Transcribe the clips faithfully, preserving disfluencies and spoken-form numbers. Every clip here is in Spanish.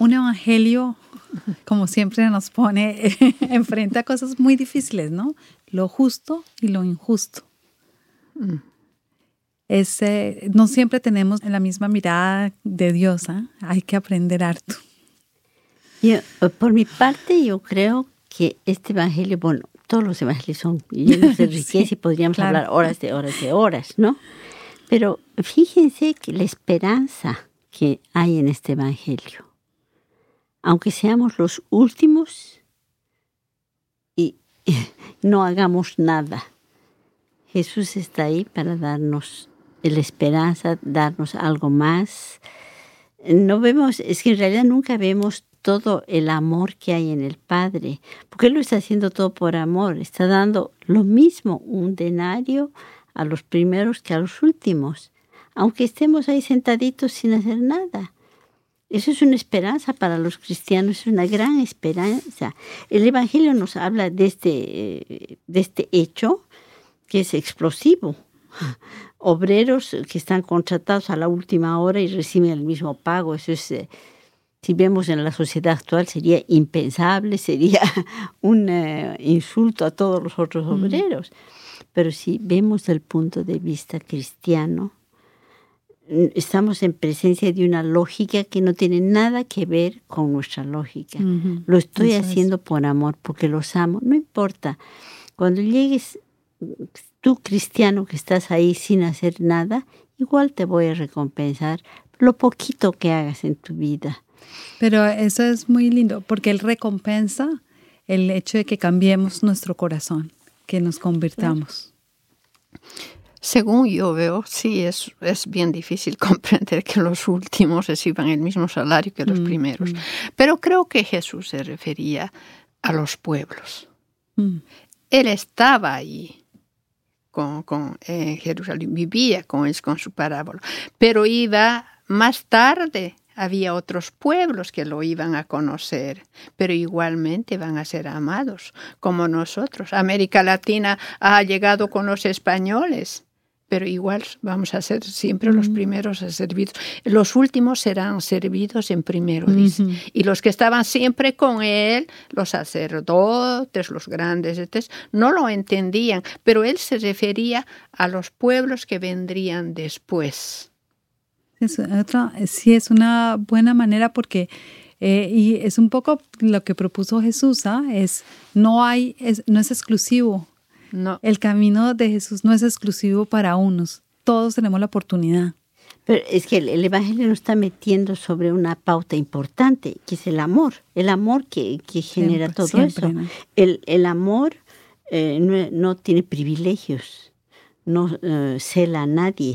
un evangelio, como siempre, nos pone enfrente a cosas muy difíciles, ¿no? Lo justo y lo injusto. Mm. Es, eh, no siempre tenemos la misma mirada de Dios, ¿eh? Hay que aprender harto. Yo, por mi parte, yo creo que este evangelio, bueno, todos los evangelios son llenos de riqueza sí, y podríamos claro. hablar horas de horas de horas, ¿no? Pero fíjense que la esperanza que hay en este evangelio, aunque seamos los últimos y, y no hagamos nada, Jesús está ahí para darnos la esperanza, darnos algo más. No vemos, es que en realidad nunca vemos todo el amor que hay en el Padre, porque Él lo está haciendo todo por amor, está dando lo mismo un denario a los primeros que a los últimos, aunque estemos ahí sentaditos sin hacer nada. Eso es una esperanza para los cristianos, es una gran esperanza. El Evangelio nos habla de este, de este hecho que es explosivo. Obreros que están contratados a la última hora y reciben el mismo pago, eso es... Eh, Si vemos en la sociedad actual sería impensable, sería un uh, insulto a todos los otros obreros. Mm. Pero si vemos desde el punto de vista cristiano, estamos en presencia de una lógica que no tiene nada que ver con nuestra lógica. Mm-hmm. Lo estoy Eso haciendo es. por amor, porque los amo. No importa. Cuando llegues, tú cristiano que estás ahí sin hacer nada, igual te voy a recompensar lo poquito que hagas en tu vida. Pero eso es muy lindo, porque Él recompensa el hecho de que cambiemos nuestro corazón, que nos convirtamos. Según yo veo, sí, es, es bien difícil comprender que los últimos reciban el mismo salario que los mm, primeros. Mm. Pero creo que Jesús se refería a los pueblos. Mm. Él estaba ahí con, con, en Jerusalén, vivía con ellos, con su parábola, pero iba más tarde. Había otros pueblos que lo iban a conocer, pero igualmente van a ser amados, como nosotros. América Latina ha llegado con los españoles, pero igual vamos a ser siempre mm. los primeros a servir. Los últimos serán servidos en primero, mm-hmm. dice. Y los que estaban siempre con él, los sacerdotes, los grandes, etcétera, no lo entendían, pero él se refería a los pueblos que vendrían después. Es otra, sí, es una buena manera porque, eh, y es un poco lo que propuso Jesús, ¿ah? Es, no hay, es, no es exclusivo. No. El camino de Jesús no es exclusivo para unos. Todos tenemos la oportunidad. Pero es que el, el Evangelio nos está metiendo sobre una pauta importante, que es el amor. El amor que, que genera siempre, todo siempre, eso. ¿No? El, el amor eh, no, no tiene privilegios, no uh, cela a nadie,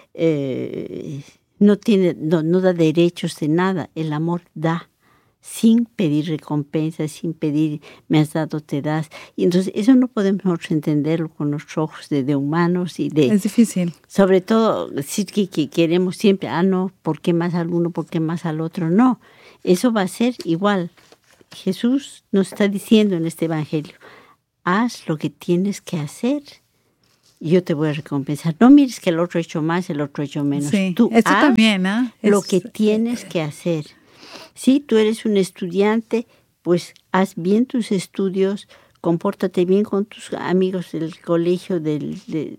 eh, No, tiene, no, no da derechos de nada. El amor da sin pedir recompensa, sin pedir me has dado, te das. Y entonces eso no podemos entenderlo con los ojos de, de humanos. Y de, es difícil. Sobre todo si que, que queremos siempre, ah, no, ¿por qué más al uno, por qué más al otro? No, eso va a ser igual. Jesús nos está diciendo en este evangelio, haz lo que tienes que hacer. Yo te voy a recompensar. No mires que el otro ha hecho más, el otro ha hecho menos. Sí, tú esto haz también, ¿eh? lo es, que tienes que hacer. Si tú eres un estudiante, pues haz bien tus estudios, compórtate bien con tus amigos del colegio, del, de,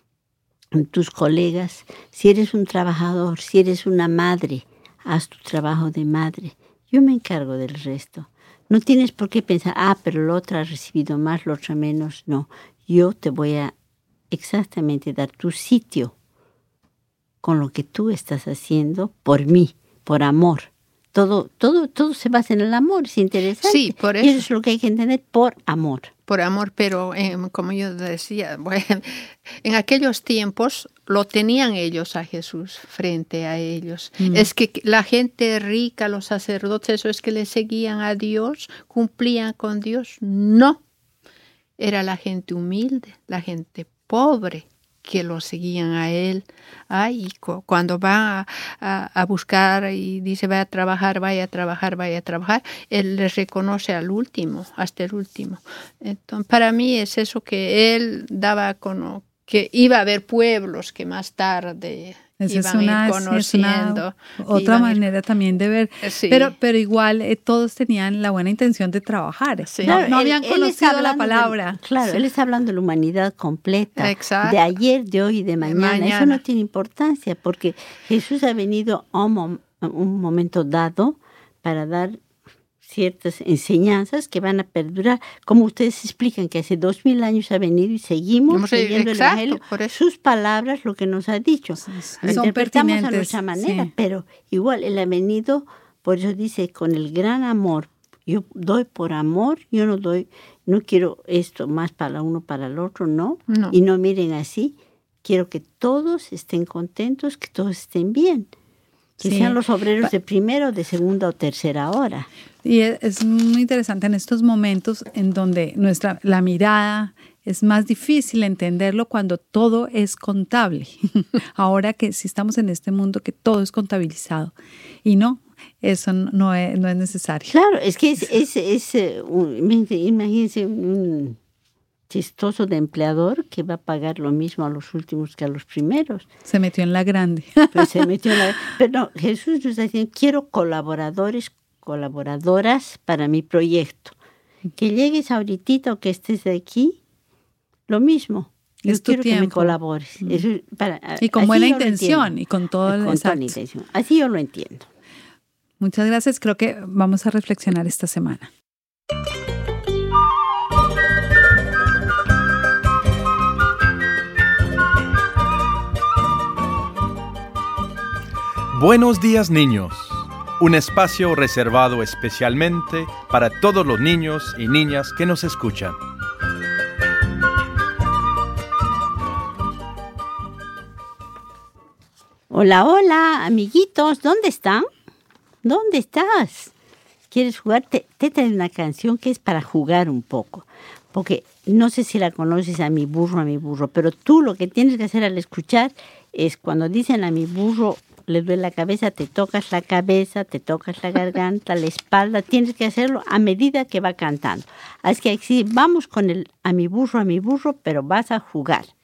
tus colegas. Si eres un trabajador, si eres una madre, haz tu trabajo de madre. Yo me encargo del resto. No tienes por qué pensar, ah, pero la otra ha recibido más, la otra menos. No, yo te voy a exactamente dar tu sitio con lo que tú estás haciendo por mí, por amor. Todo, todo, todo se basa en el amor, es interesante. Sí, por eso. Y eso es lo que hay que entender, por amor. Por amor, pero eh, como yo decía, bueno, en aquellos tiempos lo tenían ellos a Jesús frente a ellos. Mm. Es que la gente rica, los sacerdotes, eso es que le seguían a Dios, cumplían con Dios. No, era la gente humilde, la gente pobre que lo seguían a él. Ay, cu- cuando va a, a, a buscar y dice vaya a trabajar, vaya a trabajar, vaya a trabajar, él les reconoce al último, hasta el último. Entonces, para mí es eso que él daba con que iba a haber pueblos que más tarde Esa y es van una, a ir conociendo. Es una otra manera también de ver. Sí. Pero, pero igual eh, todos tenían la buena intención de trabajar. Sí. No, Claro, no él, habían él conocido la palabra. De, claro, Sí. él está hablando de la humanidad completa. Exacto. De ayer, de hoy y de mañana. mañana. Eso no tiene importancia porque Jesús ha venido a un, mom- a un momento dado para dar ciertas enseñanzas que van a perdurar. Como ustedes explican que hace dos mil años ha venido y seguimos Sí, leyendo exacto, el Evangelio, por eso. sus palabras, lo que nos ha dicho. Sí, sí. Lo Son interpretamos pertinentes, a nuestra manera, sí. pero igual él ha venido, por eso dice, con el gran amor. Yo doy por amor, yo no doy, no quiero esto más para uno, para el otro, no. No. Y no miren así. Quiero que todos estén contentos, que todos estén bien. Que Sí. sean los obreros de primera, de segunda o tercera hora. Y es, es muy interesante en estos momentos en donde nuestra la mirada es más difícil entenderlo cuando todo es contable. Ahora que si estamos en este mundo que todo es contabilizado y no, eso no es, no es necesario. Claro, es que es, es, es, es un, imagínense un chistoso de empleador que va a pagar lo mismo a los últimos que a los primeros. Se metió en la grande. Pues se metió en la, pero no, Jesús nos está diciendo, quiero colaboradores, colaboradoras para mi proyecto. Que llegues ahorita o que estés de aquí, lo mismo. Yo Es tu quiero que me tiempo. colabores. Mm. Eso, para, Y con así buena yo lo intención entiendo. y con todo el Con toda exacto. la intención. Así yo lo entiendo. Muchas gracias. Creo que vamos a reflexionar esta semana. Buenos días, niños. Un espacio reservado especialmente para todos los niños y niñas que nos escuchan. Hola, hola, amiguitos, ¿dónde están? ¿Dónde estás? ¿Quieres jugar? Te, te trae una canción que es para jugar un poco, porque no sé si la conoces, a mi burro, a mi burro, pero tú lo que tienes que hacer al escuchar es cuando dicen a mi burro le duele la cabeza, te tocas la cabeza, te tocas la garganta, la espalda, tienes que hacerlo a medida que va cantando. Así que así vamos con el a mi burro, a mi burro, pero vas a jugar.